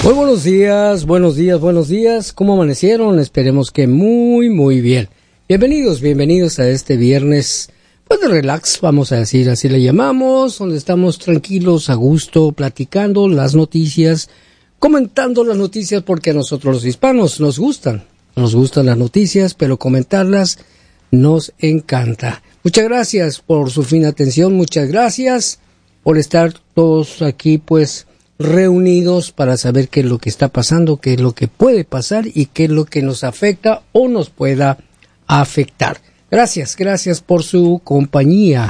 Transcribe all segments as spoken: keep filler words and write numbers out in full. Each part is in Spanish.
Muy buenos días, buenos días, buenos días. ¿Cómo amanecieron? Esperemos que muy, muy bien. Bienvenidos, bienvenidos a este viernes, pues de relax, vamos a decir, así le llamamos, donde estamos tranquilos, a gusto, platicando las noticias, comentando las noticias, porque a nosotros los hispanos nos gustan, nos gustan las noticias, pero comentarlas nos encanta. Muchas gracias por su fina atención, muchas gracias por estar todos aquí, pues, reunidos para saber qué es lo que está pasando, qué es lo que puede pasar y qué es lo que nos afecta o nos pueda afectar. Gracias, gracias por su compañía.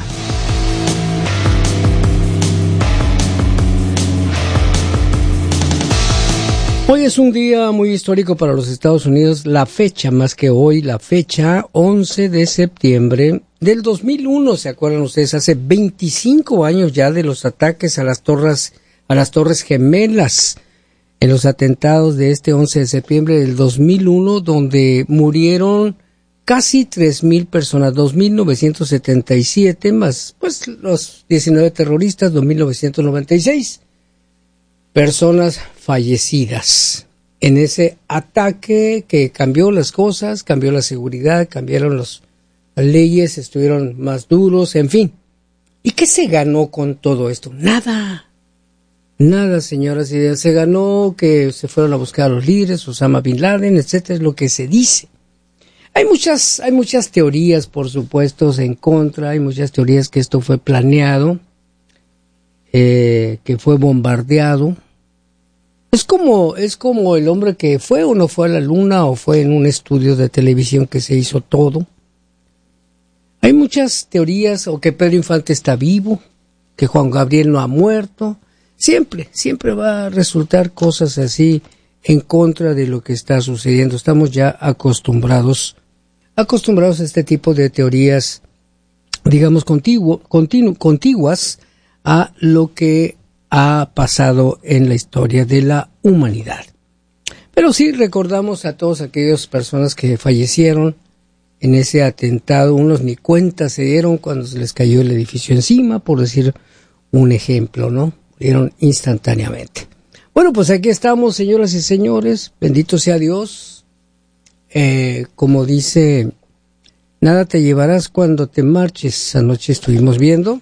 Hoy es un día muy histórico para los Estados Unidos, la fecha más que hoy, la fecha once de septiembre del dos mil uno, ¿se acuerdan ustedes? Hace veinticinco años ya de los ataques a las torres a las Torres Gemelas, en los atentados de este once de septiembre del dos mil uno, donde murieron casi tres mil personas, dos mil novecientos setenta y siete, más pues los diecinueve terroristas, dos mil novecientos noventa y seis personas fallecidas en ese ataque que cambió las cosas, cambió la seguridad, cambiaron los, las leyes, estuvieron más duros, en fin. ¿Y qué se ganó con todo esto? Nada. Nada, señoras y señores, se ganó que se fueron a buscar a los líderes, Osama Bin Laden, etcétera, es lo que se dice. Hay muchas, hay muchas teorías, por supuesto, en contra, hay muchas teorías que esto fue planeado, eh, que fue bombardeado. Es como, es como el hombre que fue o no fue a la luna, o fue en un estudio de televisión que se hizo todo. Hay muchas teorías, o que Pedro Infante está vivo, que Juan Gabriel no ha muerto. Siempre, siempre va a resultar cosas así en contra de lo que está sucediendo. Estamos ya acostumbrados, acostumbrados a este tipo de teorías, digamos, contiguo, continu, contiguas a lo que ha pasado en la historia de la humanidad. Pero sí recordamos a todas aquellas personas que fallecieron en ese atentado. Unos ni cuenta se dieron cuando se les cayó el edificio encima, por decir un ejemplo, ¿no? Murieron instantáneamente. Bueno, pues aquí estamos, señoras y señores, bendito sea Dios. Eh, como dice, nada te llevarás cuando te marches. Anoche estuvimos viendo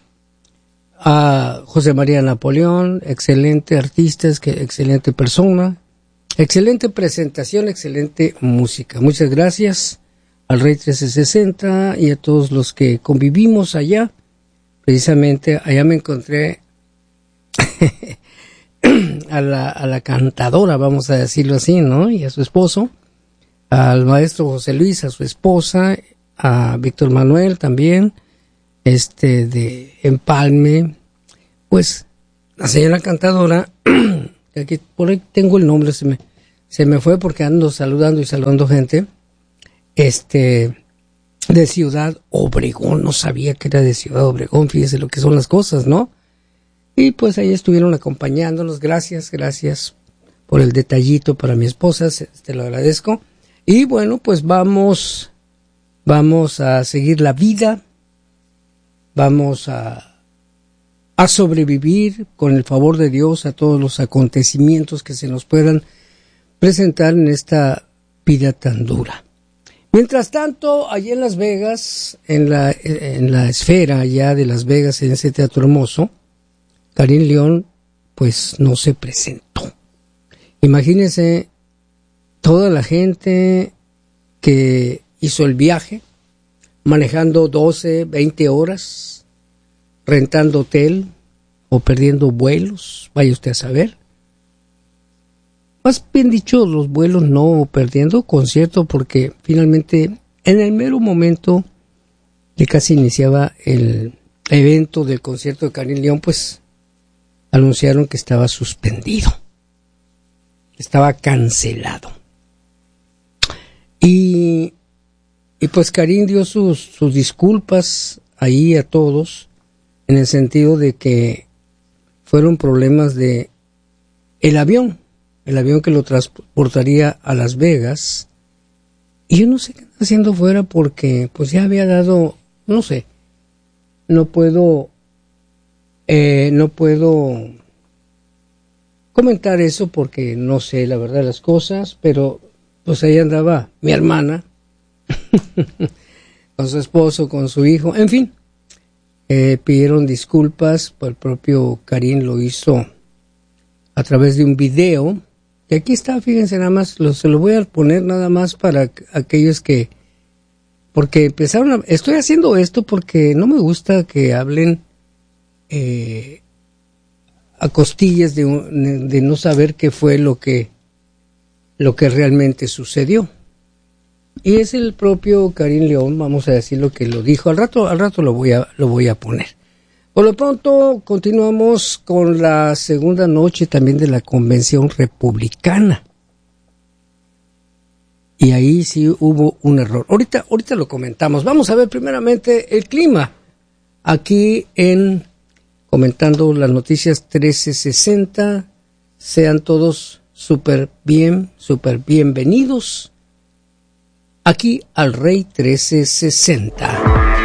a José María Napoleón, excelente artista, excelente persona, excelente presentación, excelente música. Muchas gracias al Rey trece sesenta y a todos los que convivimos allá. Precisamente allá me encontré a la, a la cantadora, vamos a decirlo así, ¿no? Y a su esposo, al maestro José Luis, a su esposa, a Víctor Manuel también, este de Empalme, pues la señora cantadora, aquí por ahí tengo el nombre, se me, se me fue porque ando saludando y saludando gente, este, de Ciudad Obregón, no sabía que era de Ciudad Obregón, fíjese lo que son las cosas, ¿no? Y pues ahí estuvieron acompañándonos, gracias, gracias por el detallito para mi esposa, te lo agradezco. Y bueno, pues vamos, vamos a seguir la vida, vamos a, a sobrevivir con el favor de Dios a todos los acontecimientos que se nos puedan presentar en esta vida tan dura. Mientras tanto, allá en Las Vegas, en la, en la esfera allá de Las Vegas, en ese teatro hermoso, Karim León, pues, no se presentó. Imagínense toda la gente que hizo el viaje, manejando doce, veinte horas, rentando hotel o perdiendo vuelos, vaya usted a saber. Más bien dicho, los vuelos no perdiendo concierto, porque finalmente, en el mero momento que casi iniciaba el evento del concierto de Karim León, pues, anunciaron que estaba suspendido, estaba cancelado. Y, y pues Karim dio sus, sus disculpas ahí a todos, en el sentido de que fueron problemas de el avión, el avión que lo transportaría a Las Vegas. Y yo no sé qué está haciendo fuera, porque pues ya había dado, no sé, no puedo... Eh, no puedo comentar eso porque no sé la verdad de las cosas, pero pues ahí andaba mi hermana con su esposo, con su hijo, en fin, eh, pidieron disculpas, pues el propio Karim lo hizo a través de un video, y aquí está, fíjense nada más, lo, se lo voy a poner nada más para aquellos que, porque empezaron a, estoy haciendo esto porque no me gusta que hablen eh, a costillas de, de no saber qué fue lo que, lo que realmente sucedió. Y es el propio Karim León, vamos a decir lo que lo dijo, al rato, al rato lo voy a, lo voy a poner. Por lo pronto, continuamos con la segunda noche también de la Convención Republicana. Y ahí sí hubo un error. Ahorita, ahorita lo comentamos. Vamos a ver primeramente el clima. Aquí en Comentando las Noticias trece sesenta. Sean todos súper bien, súper bienvenidos aquí al Rey trece sesenta.